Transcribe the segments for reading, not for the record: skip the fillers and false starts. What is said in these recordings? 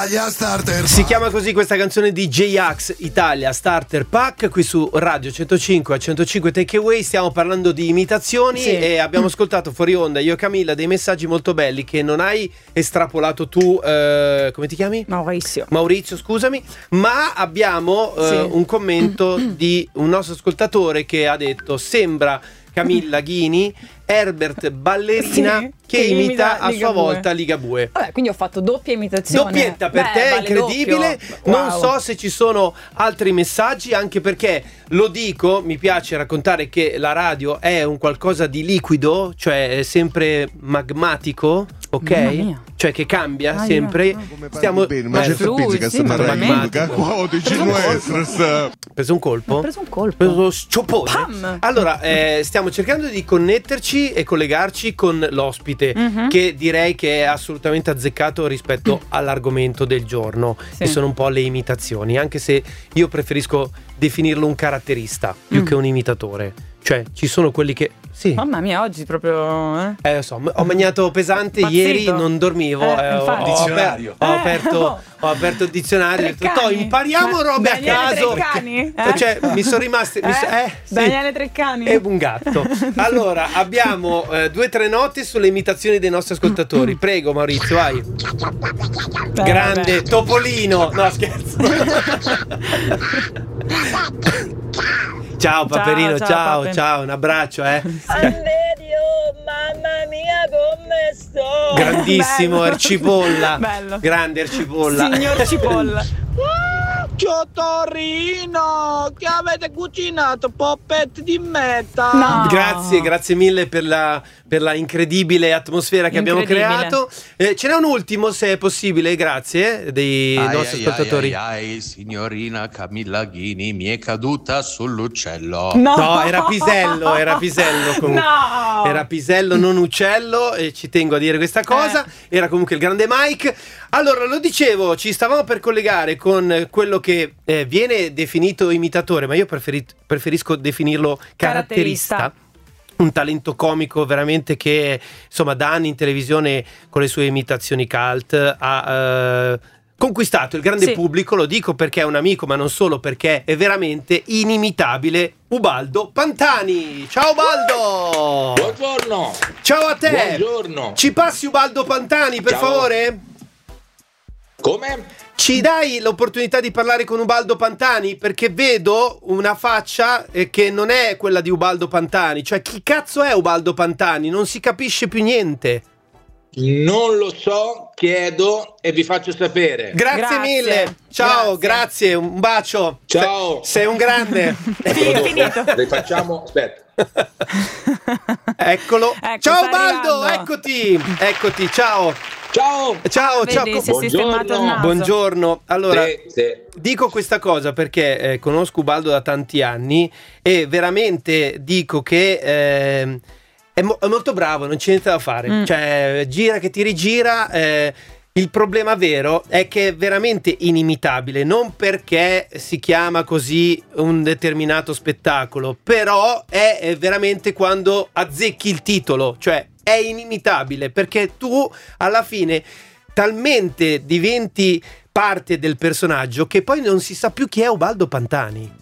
Starter Si chiama così questa canzone di J-Ax, Italia Starter Pack, qui su Radio 105 a 105 Takeaway. Stiamo parlando di imitazioni, sì. E abbiamo ascoltato fuori onda, io e Camilla, dei messaggi molto belli che non hai estrapolato tu, come ti chiami? Maurizio, scusami, ma abbiamo un commento di un nostro ascoltatore che ha detto: sembra Camilla Ghini, Herbert ballerina, che imita a sua volta Ligabue. Vabbè, quindi ho fatto doppia imitazione. Doppietta per te, vale incredibile. Non so se ci sono altri messaggi, anche perché lo dico, mi piace raccontare che la radio è un qualcosa di liquido, cioè è sempre magmatico, ok? Cioè che cambia sempre. Stiamo bene, ma c'è fisica preso un colpo? Ho preso un colpo. Preso sciopone. Pam! Allora, stiamo cercando di connetterci e collegarci con l'ospite, che direi che è assolutamente azzeccato rispetto all'argomento del giorno, che sono un po' le imitazioni, anche se io preferisco definirlo un caratterista più che un imitatore. Cioè, ci sono quelli che... Sì. Mamma mia, oggi proprio... Lo so, ho mangiato pesante ieri, non dormivo. Ho aperto il dizionario, ho detto, impariamo robe a caso. Treccani? Cioè, mi sono rimasti... Daniele Treccani? E un gatto. Allora, abbiamo 2 o 3 note sulle imitazioni dei nostri ascoltatori. Prego, Maurizio, vai. Grande Topolino. No, scherzo. Ciao Paperino, ciao, un abbraccio, Allerio, mamma mia come sto. Grandissimo Ercipolla. Bello. Grande Ercipolla. Signor Cipolla. Ciao Torino, che avete cucinato poppette di meta. No. Grazie mille per la incredibile atmosfera che abbiamo creato. Ce n'è un ultimo, se è possibile, grazie, dei nostri ascoltatori. Signorina Camilla Ghini, mi è caduta sull'uccello. No, era Pisello comunque. No. Era Pisello, non uccello, e ci tengo a dire questa cosa. Era comunque il grande Mike. Allora, lo dicevo, ci stavamo per collegare con quello che viene definito imitatore, ma io preferisco definirlo caratterista. Un talento comico veramente che, insomma, da anni in televisione con le sue imitazioni cult ha conquistato il grande pubblico. Lo dico perché è un amico, ma non solo, perché è veramente inimitabile. Ubaldo Pantani. Ciao Ubaldo. Buongiorno. Ciao a te. Buongiorno. Ci passi Ubaldo Pantani, per favore? Come? Ci dai l'opportunità di parlare con Ubaldo Pantani? Perché vedo una faccia che non è quella di Ubaldo Pantani. Cioè, chi cazzo è Ubaldo Pantani? Non si capisce più niente. Non lo so, chiedo e vi faccio sapere. Grazie mille. Ciao, grazie, un bacio. Ciao. Sei un grande. Finito. Rifacciamo, aspetta. Eccolo. Ciao Ubaldo, eccoti, ciao. Ciao. Buongiorno. Allora, dico questa cosa perché conosco Ubaldo da tanti anni e veramente dico che è molto bravo, non c'è niente da fare. Cioè, gira che ti rigira. Il problema vero è che è veramente inimitabile, non perché si chiama così un determinato spettacolo, però è veramente quando azzecchi il titolo, cioè è inimitabile perché tu alla fine talmente diventi parte del personaggio che poi non si sa più chi è Ubaldo Pantani.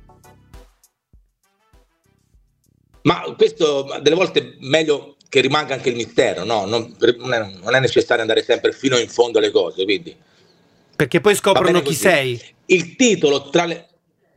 Ma questo delle volte è meglio che rimanga anche il mistero, no? Non è necessario andare sempre fino in fondo alle cose, quindi. Perché poi scoprono chi sei. Il titolo, tra le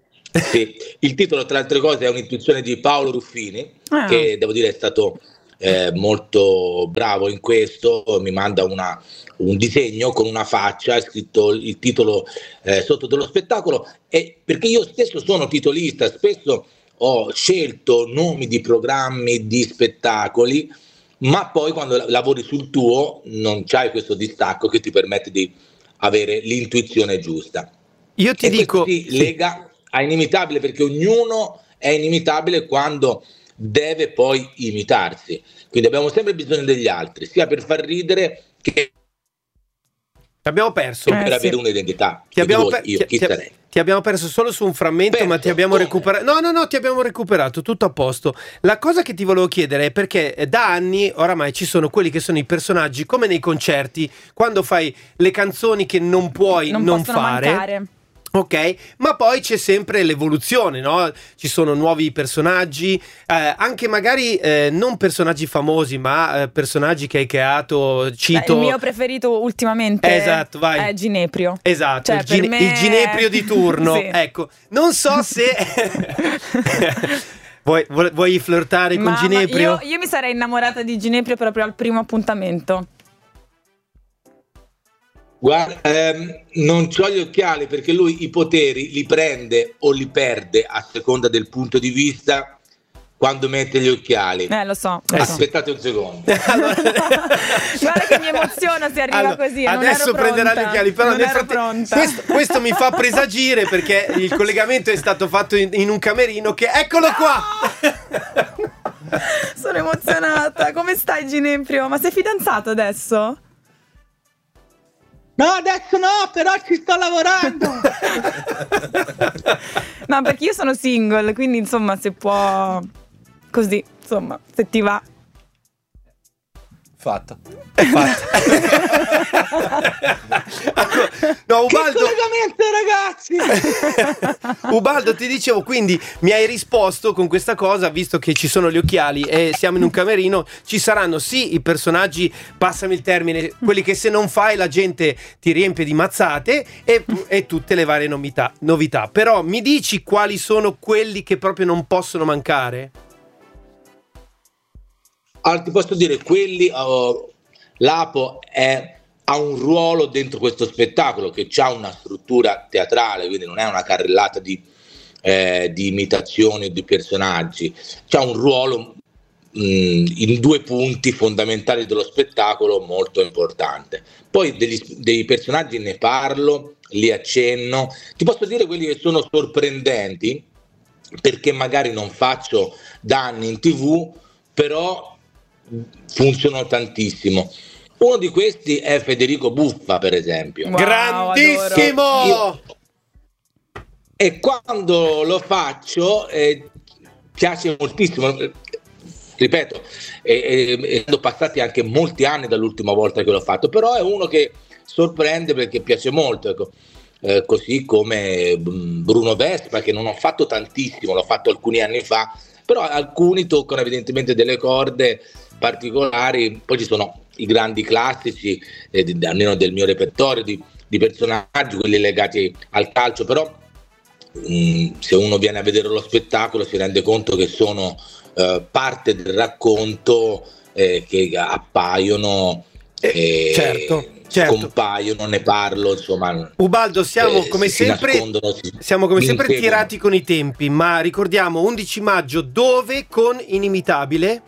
altre cose, è un'intuizione di Paolo Ruffini, che devo dire è stato molto bravo in questo. Mi manda un disegno con una faccia, ha scritto il titolo sotto dello spettacolo, e perché io stesso sono titolista, spesso ho scelto nomi di programmi, di spettacoli, ma poi quando lavori sul tuo non c'hai questo distacco che ti permette di avere l'intuizione giusta. Io ti dico, si lega a inimitabile, perché ognuno è inimitabile quando deve poi imitarsi. Quindi abbiamo sempre bisogno degli altri, sia per far ridere che Abbiamo perso. Per avere un'identità. Ti abbiamo, chi sarei? ti abbiamo perso solo su un frammento, ma ti abbiamo recuperato. No, ti abbiamo recuperato, tutto a posto. La cosa che ti volevo chiedere è perché da anni oramai ci sono quelli che sono i personaggi, come nei concerti, quando fai le canzoni che non puoi non fare. Mancare. Ok, ma poi c'è sempre l'evoluzione, no? Ci sono nuovi personaggi, anche magari non personaggi famosi, ma personaggi che hai creato. Cito il mio preferito ultimamente, esatto, vai. È Gineprio. Esatto, cioè, il Gineprio di turno. Sì. Ecco, non so se vuoi flirtare con Gineprio? Io mi sarei innamorata di Gineprio proprio al primo appuntamento. Guarda, non c'ho gli occhiali perché lui i poteri li prende o li perde a seconda del punto di vista quando mette gli occhiali. Lo so. Aspettate un secondo. Guarda che mi emoziona se arriva così. Adesso prenderà gli occhiali, però nel frattempo questo mi fa presagire perché il collegamento è stato fatto in un camerino che eccolo qua. Sono emozionata. Come stai, Gineprio? Ma sei fidanzato adesso? No, adesso no, però ci sto lavorando. No, perché io sono single, quindi insomma se può così, insomma, se ti va. Fatto. È fatto. No, Ubaldo, che collegamento, ragazzi. Ubaldo, ti dicevo, quindi mi hai risposto con questa cosa, visto che ci sono gli occhiali e siamo in un camerino, ci saranno sì i personaggi, passami il termine, quelli che se non fai la gente ti riempie di mazzate e tutte le varie novità. Però mi dici quali sono quelli che proprio non possono mancare? Allora, ti posso dire, l'Apo ha un ruolo dentro questo spettacolo che ha una struttura teatrale, quindi non è una carrellata di imitazioni di personaggi, c'ha un ruolo in due punti fondamentali dello spettacolo molto importante. Poi dei personaggi ne parlo, li accenno, ti posso dire quelli che sono sorprendenti perché magari non faccio da anni in TV, però funzionano tantissimo. Uno di questi è Federico Buffa, per esempio. Wow, grandissimo! E quando lo faccio piace moltissimo. Ripeto, sono passati anche molti anni dall'ultima volta che l'ho fatto, però è uno che sorprende perché piace molto, ecco. Così come Bruno Vespa, che non ho fatto tantissimo, l'ho fatto alcuni anni fa, però alcuni toccano evidentemente delle corde particolari. Poi ci sono i grandi classici, almeno del mio repertorio di personaggi, quelli legati al calcio, però se uno viene a vedere lo spettacolo si rende conto che sono parte del racconto, che appaiono, certo. Compaiono, ne parlo, insomma. Ubaldo, siamo come sempre tirati con i tempi, ma ricordiamo 11 maggio dove con Inimitabile?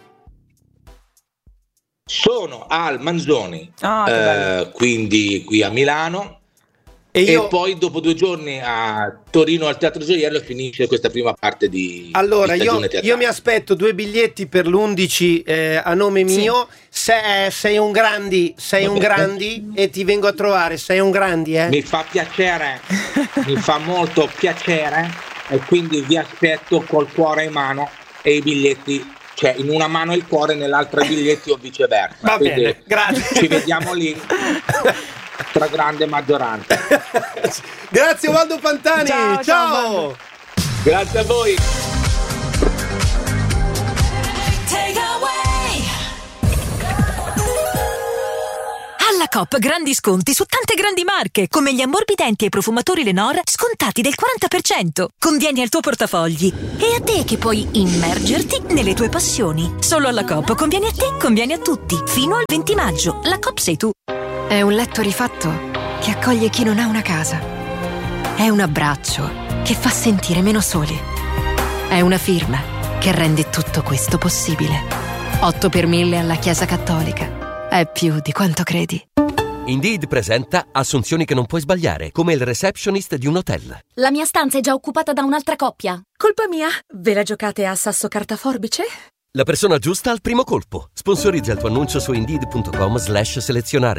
Sono al Manzoni, quindi qui a Milano. E poi dopo 2 giorni a Torino al Teatro Gioiello finisce questa prima parte di stagione teatrale. Io mi aspetto 2 biglietti per l'11 a nome mio. Sei un grandi e ti vengo a trovare. Sei un grandi, Mi fa piacere, mi fa molto piacere, e quindi vi aspetto col cuore in mano e i biglietti, cioè in una mano il cuore, nell'altra i biglietti o viceversa. Va bene, grazie. Ci vediamo lì. Tra grande maggioranza. Grazie Ubaldo Pantani. Ciao. Grazie a voi. Alla Coop grandi sconti su tante grandi marche, come gli ammorbidenti e profumatori Lenor scontati del 40%. Convieni al tuo portafogli e a te che puoi immergerti nelle tue passioni. Solo alla Coop conviene a te, conviene a tutti. Fino al 20 maggio. La Coop sei tu. È un letto rifatto che accoglie chi non ha una casa. È un abbraccio che fa sentire meno soli. È una firma che rende tutto questo possibile. 8 per 1000 alla Chiesa Cattolica. È più di quanto credi. Indeed presenta assunzioni che non puoi sbagliare, come il receptionist di un hotel. La mia stanza è già occupata da un'altra coppia. Colpa mia? Ve la giocate a sasso carta forbice? La persona giusta al primo colpo. Sponsorizza il tuo annuncio su Indeed.com/selezionare.